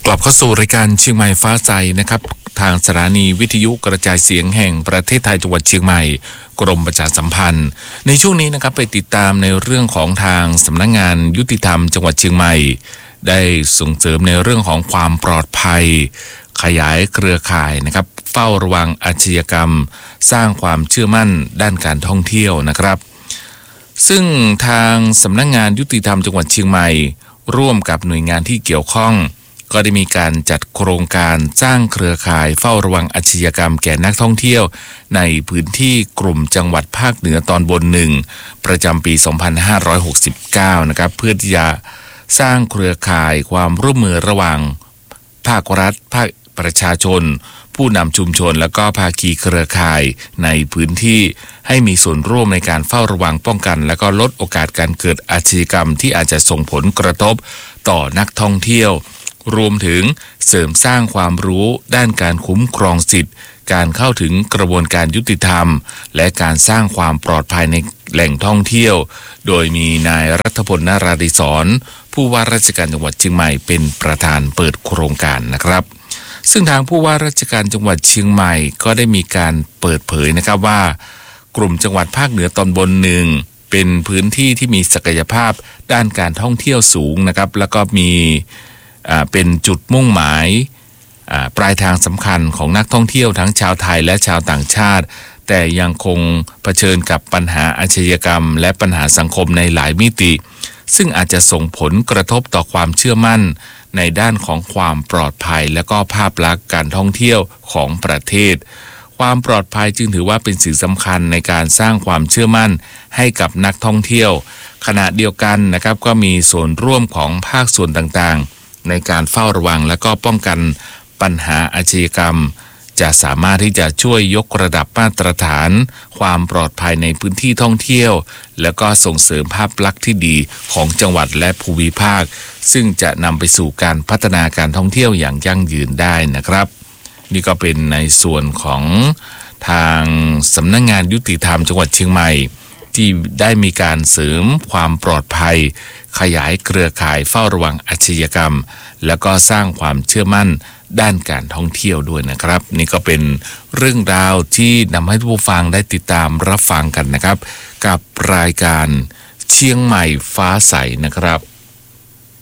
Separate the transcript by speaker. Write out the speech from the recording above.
Speaker 1: กลับเข้าสู่รายการเชียงใหม่ฟ้าใสนะครับทางสถานีวิทยุกระจายเสียงแห่งประเทศไทยจังหวัดเชียงใหม่กรมประชาสัมพันธ์ในช่วงนี้นะครับไปติดตามในเรื่องของทางสำนักงานยุติธรรมจังหวัดเชียงใหม่ได้ส่งเสริมในเรื่องของความปลอดภัยขยายเครือข่ายนะครับเฝ้าระวังอาชญากรรมสร้างความเชื่อมั่นด้านการท่องเที่ยวนะครับซึ่งทางสำนักงานยุติธรรมจังหวัดเชียงใหม่ร่วมกับหน่วยงานที่เกี่ยวข้องก็ได้มีการจัดโครงการสร้างเครือข่ายเฝ้าระวังอาชญากรรมแก่นักท่องเที่ยวในพื้นที่กลุ่มจังหวัดภาคเหนือตอนบนหนึ่งประจำปี 2569 นะครับเพื่อที่จะสร้างเครือข่ายความร่วมมือระหว่างภาครัฐภาคประชาชนผู้นำชุมชนและก็ภาคีเครือข่ายในพื้นที่ให้มีส่วนร่วมในการเฝ้าระวังป้องกันและก็ลดโอกาสการเกิดอาชญากรรมที่อาจจะส่งผลกระทบต่อนักท่องเที่ยวรวมถึงเสริมสร้างความรู้ด้านการคุ้มครองสิทธิการเข้าถึงกระบวนการยุติธรรมและการสร้างความปลอดภัยในแหล่งท่องเที่ยวโดยมีนายรัฐพล นราธิศรผู้ว่าราชการจังหวัดเชียงใหม่เป็นประธานเปิดโครงการนะครับซึ่งทางผู้ว่าราชการจังหวัดเชียงใหม่ก็ได้มีการเปิดเผยนะครับว่ากลุ่มจังหวัดภาคเหนือตอนบนหนึ่งเป็นพื้นที่ที่มีศักยภาพด้านการท่องเที่ยวสูงนะครับแล้วก็มีเป็นจุดมุ่งหมายปลายทางสำคัญของนักท่องเที่ยวทั้งชาวไทยและชาวต่างชาติแต่ยังคงเผชิญกับปัญหาอาชญากรรมและปัญหาสังคมในหลายมิติซึ่งอาจจะส่งผลกระทบต่อความเชื่อมั่นในด้านของความปลอดภัยและก็ภาพลักษณ์การท่องเที่ยวของประเทศความปลอดภัยจึงถือว่าเป็นสิ่งสำคัญในการสร้างความเชื่อมั่นให้กับนักท่องเที่ยวขณะเดียวกันนะครับก็มีส่วนร่วมของภาคส่วนต่างๆในการเฝ้าระวังและก็ป้องกันปัญหาอาชญากรรมจะสามารถที่จะช่วยยกระดับมาตรฐานความปลอดภัยในพื้นที่ท่องเที่ยวแล้วก็ส่งเสริมภาพลักษณ์ที่ดีของจังหวัดและภูมิภาคซึ่งจะนำไปสู่การพัฒนาการท่องเที่ยวอย่างยั่งยืนได้นะครับนี่ก็เป็นในส่วนของทางสำนักงานยุติธรรมจังหวัดเชียงใหม่ที่ได้มีการเสริมความปลอดภัยขยายเครือข่ายเฝ้าระวังอาชญากรรมแล้วก็สร้างความเชื่อมั่นด้านการท่องเที่ยวด้วยนะครับนี่ก็เป็นเรื่องราวที่นำให้ผู้ฟังได้ติดตามรับฟังกันนะครับกับรายการเชียงใหม่ฟ้าใสนะครับ